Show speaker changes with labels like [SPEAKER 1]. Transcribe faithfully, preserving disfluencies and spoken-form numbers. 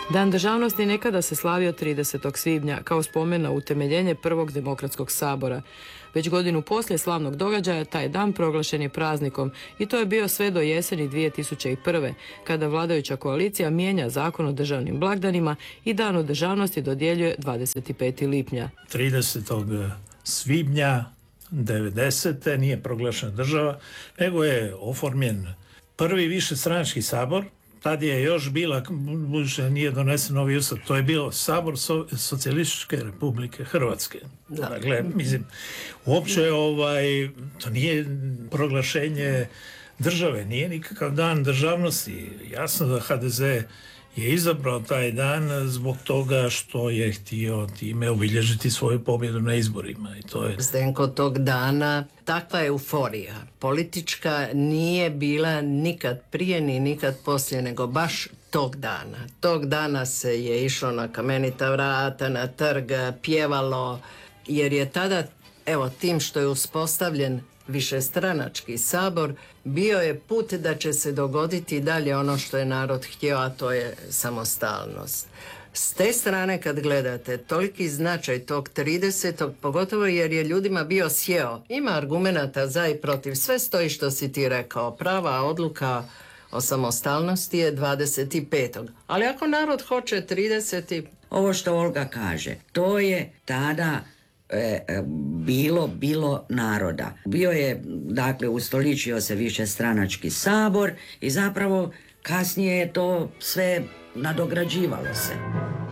[SPEAKER 1] Dan državnosti nekada se slavio tridesetog svibnja kao spomen na utemeljenje prvog demokratskog sabora. Već godinu poslije slavnog događaja taj dan proglašen je praznikom i to je bio sve do jeseni dvije tisuće prve. kada vladajuća koalicija mijenja zakon o državnim blagdanima i danu državnosti dodjeljuje dvadeset petog lipnja.
[SPEAKER 2] tridesetog svibnja devedesete nije proglašena država, nego je oformljen prvi višestranački sabor. Tad je još bila, budući nije donesen novi ustav, to je bio Sabor so- Socijalističke Republike Hrvatske. Da. Dakle, mislim, uopće ovaj, to nije proglašenje države, nije nikakav dan državnosti. Jasno da ha de ze je izabrao taj dan zbog toga što je htio time obilježiti svoju pobjedu na izborima. I to je...
[SPEAKER 3] Zdenko, tog dana takva euforija politička nije bila nikad prije ni nikad poslije, nego baš tog dana. Tog dana se je išlo na Kamenita vrata, na trg, pjevalo, jer je tada, evo, tim što je uspostavljen višestranački sabor, bio je put da će se dogoditi dalje ono što je narod htio, a to je samostalnost. S te strane kad gledate toliki značaj tog tridesetog, pogotovo jer je ljudima bio sjeo, ima argumenata za i protiv, sve stoji što si ti rekao, prava odluka o samostalnosti je dvadeset petog Ali ako narod hoće trideset
[SPEAKER 4] Ovo što Olga kaže, to je tada E, bilo, bilo naroda. Bio je, dakle, ustoličio se višestranački sabor i zapravo kasnije je to sve nadograđivalo se.